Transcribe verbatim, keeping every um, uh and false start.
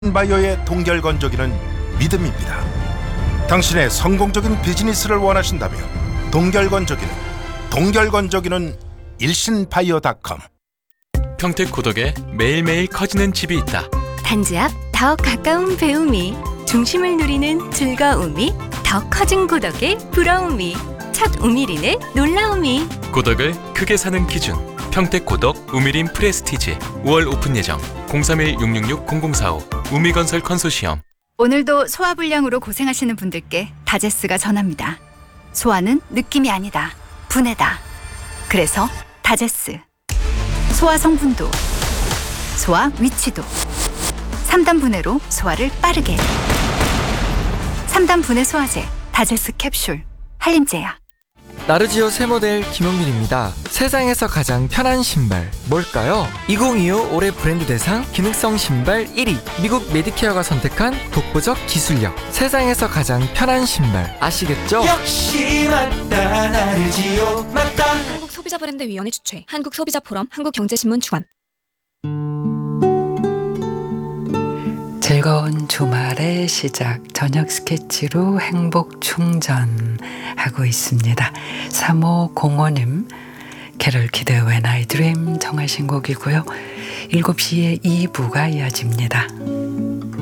바이오의 동결건조기는 믿음입니다. 당신의 성공적인 비즈니스를 원하신다면 동결건조기는 동결건조기는 일신바이오 닷컴. 평택 고덕에 매일매일 커지는 집이 있다. 단지 앞 더 가까운 배움이, 중심을 누리는 즐거움이, 더 커진 고덕의 부러움이, 첫 우미린의 놀라움이. 고덕을 크게 사는 기준, 평택 고덕 우미린 프레스티지. 오월 오픈 예정. 공삼일 육육육 공공사오 우미건설 컨소시엄. 오늘도 소화불량으로 고생하시는 분들께 다제스가 전합니다. 소화는 느낌이 아니다, 분해다. 그래서 다제스. 소화 성분도, 소화 위치도, 삼 단 분해로 소화를 빠르게. 삼 단 분해 소화제 다제스 캡슐. 한림제약. 나르지오 새 모델 김용민입니다. 세상에서 가장 편한 신발 뭘까요? 이천이십오 올해 브랜드 대상 기능성 신발 일 위, 미국 메디케어가 선택한 독보적 기술력. 세상에서 가장 편한 신발 아시겠죠? 역시 맞다, 나르지오 맞다. 한국소비자브랜드위원회 주최, 한국소비자포럼, 한국경제신문 주관. 즐거운 주말의 시작, 저녁 스케치로 행복 충전하고 있습니다. 삼오공오님 캐럴 키드 When I Dream 정하신 곡이고요. 일곱 시에 이 부가 이어집니다.